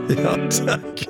Ja, tack.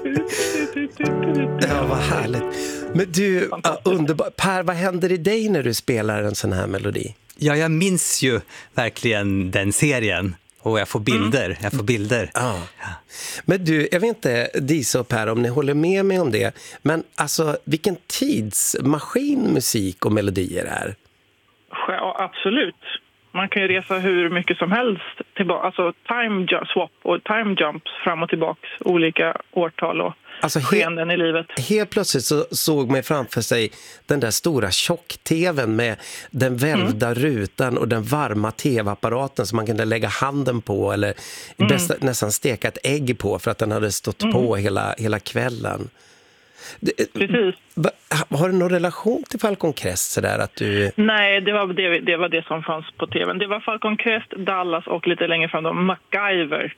Ja, vad härligt. Men du, underbar. Per, vad händer i dig när du spelar en sån här melodi? Ja, jag minns ju verkligen den serien. Och jag får bilder. Ja. Men du, jag vet inte, Disa och Per, om ni håller med mig om det. Men alltså, vilken tidsmaskin musik och melodier är? Ja, absolut. Man kan ju resa hur mycket som helst tillbaka. Alltså swap och time jumps fram och tillbaka. Olika årtal och skeenden i livet. Helt plötsligt så såg man framför sig den där stora tjock-tvn med den välvda rutan och den varma tv-apparaten som man kunde lägga handen på eller nästan steka ett ägg på för att den hade stått på hela kvällen. Precis. Har du någon relation till Falcon Crest så där att du... Nej, det var det som fanns på tvn. Det var Falcon Crest, Dallas och lite längre fram då MacGyver.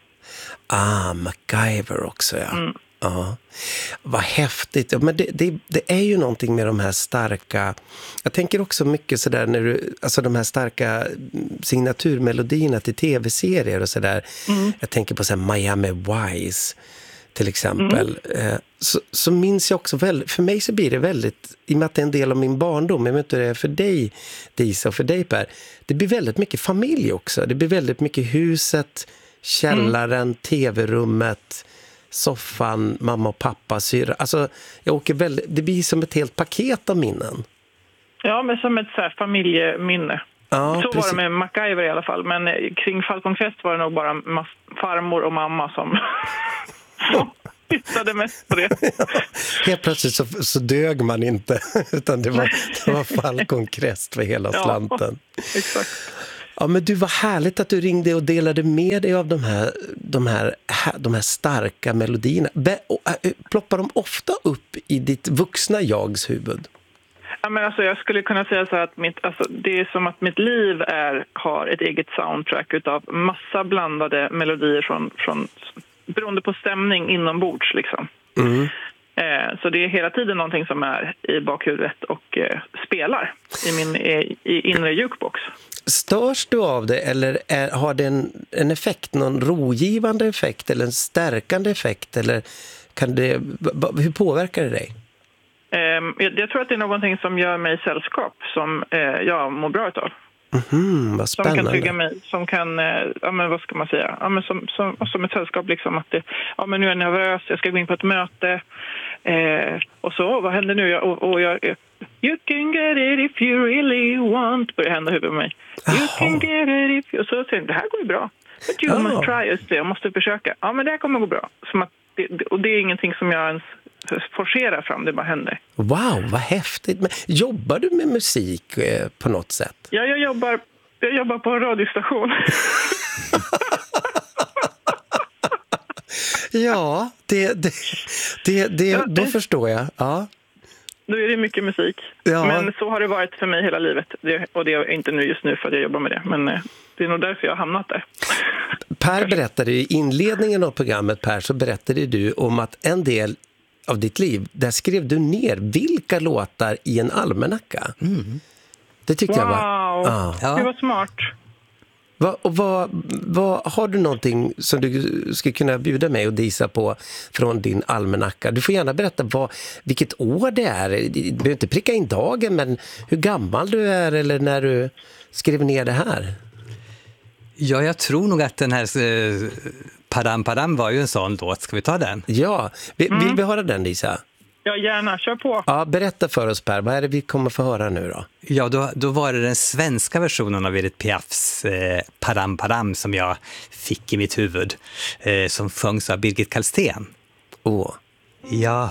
MacGyver också, ja. Ja, vad häftigt. Ja, men det är ju någonting med de här starka... Jag tänker också mycket sådär när du... Alltså de här starka signaturmelodierna till tv-serier och sådär. Jag tänker på så här Miami Vice till exempel. Så minns jag också för mig så blir det väldigt, i och med att det är en del av min barndom, jag vet inte hur det är för dig Disa och för dig Per, det blir väldigt mycket familj också. Det blir väldigt mycket huset, källaren, tv-rummet, soffan, mamma och pappa, syra. Alltså det blir som ett helt paket av minnen. Ja, men som ett så här familjeminne. Ja, så precis. var det med MacGyver i alla fall, men kring Falcon Crest var det nog bara farmor och mamma som tittade mest på det. Helt plötsligt så dög man inte, utan det var Falcon Crest för hela slanten. Exakt. Ja, men du, var härligt att du ringde och delade med dig av de här starka melodierna. Ploppar de ofta upp i ditt vuxna jags huvud? Ja, men alltså, jag skulle kunna säga så här att det är som att mitt liv har ett eget soundtrack utav massa blandade melodier från beroende på stämning inombords liksom. Så det är hela tiden någonting som är i bakhuvudet och spelar i min inre jukebox. Störs du av det eller har det en effekt, någon rogivande effekt eller en stärkande effekt eller hur påverkar det dig? Jag tror att det är någonting som gör mig sällskap som jag mår bra utav. Vad spännande. Som kan trygga mig, som kan, vad ska man säga, men som ett sällskap liksom att det, men nu är jag nervös, jag ska gå in på ett möte och så, vad händer nu? You can get it if you really want, börjar hända huvudet på mig. You can get it if you, och så säger det här går ju bra. But you must try, just det, jag måste försöka. Ja, men det här kommer gå bra. Som att och det är ingenting som jag ens forcerar fram, det bara händer. Wow, vad häftigt. Men jobbar du med musik på något sätt? Ja, jag jobbar på en radiostation. Ja, då förstår jag. Ja. Då är det mycket musik. Ja. Men så har det varit för mig hela livet. Och det är inte nu just nu för att jag jobbar med det. Men det är nog därför jag har hamnat där. Per berättade i inledningen av programmet, Per, så berättade du om att en del av ditt liv, där skrev du ner vilka låtar i en almanacka. Det tyckte jag var... Ja. Det var smart. Vad har du någonting som du skulle kunna bjuda mig och Disa på från din almanacka? Du får gärna berätta vilket år det är. Du behöver inte pricka in dagen, men hur gammal du är eller när du skrev ner det här. Ja, jag tror nog att den här Padam Padam var ju en sån låt. Ska vi ta den? Ja, vill vi höra den, Disa? Ja, gärna. Kör på. Ja, berätta för oss, Per. Vad är det vi kommer få höra nu då? Ja, då var det den svenska versionen av Edith Piafs Padam Padam som jag fick i mitt huvud. Som sjöngs av Birgit Karlsten. Åh. Jag